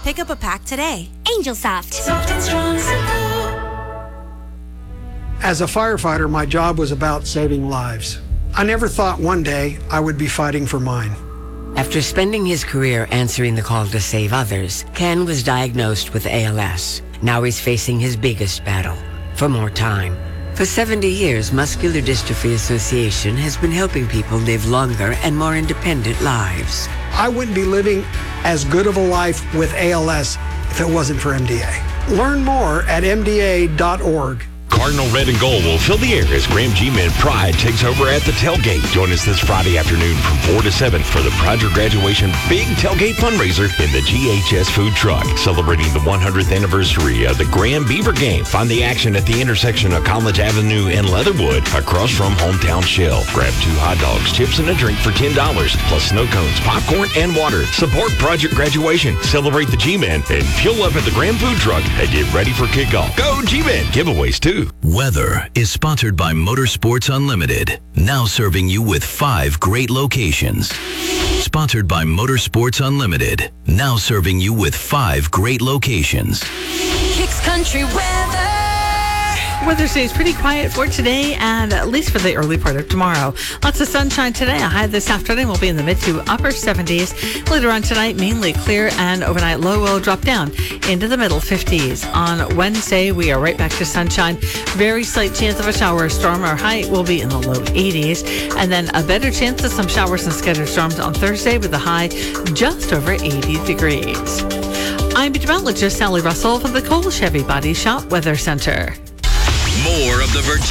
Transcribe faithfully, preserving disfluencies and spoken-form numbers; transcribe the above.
Pick up a pack today. Angel Soft. Soft and strong, simple. As a firefighter, my job was about saving lives. I never thought one day I would be fighting for mine. After spending his career answering the call to save others, Ken was diagnosed with A L S. Now he's facing his biggest battle, for more time. For seventy years, Muscular Dystrophy Association has been helping people live longer and more independent lives. I wouldn't be living as good of a life with A L S if it wasn't for M D A. Learn more at M D A dot org. Cardinal Red and Gold will fill the air as Graham G-Man Pride takes over at the Tailgate. Join us this Friday afternoon from four to seven for the Pride Your Graduation Big Tailgate Fundraiser in the G H S Food Truck, celebrating the one hundredth anniversary of the Graham Beaver Game. Find the action at the intersection of College Avenue and Leatherwood across from Hometown Shell. Grab two hot dogs, chips, and a drink for ten dollars, plus snow cones, popcorn, and water. Support Project Graduation, celebrate the G-Man, and fuel up at the Graham Food Truck and get ready for kickoff. Go G-Man! Giveaways, too. Weather is sponsored by Motorsports Unlimited, now serving you with five great locations. Sponsored by Motorsports Unlimited, now serving you with five great locations. Kicks Country weather. Weather stays pretty quiet for today and at least for the early part of tomorrow. Lots of sunshine today. A high this afternoon will be in the mid to upper seventies. Later on tonight, mainly clear, and overnight low will drop down into the middle fifties. On Wednesday, we are right back to sunshine. Very slight chance of a shower or storm. Our high will be in the low eighties. And then a better chance of some showers and scattered storms on Thursday with a high just over eighty degrees. I'm meteorologist Sally Russell from the Cole Chevy Body Shop Weather Center. More of the Virginia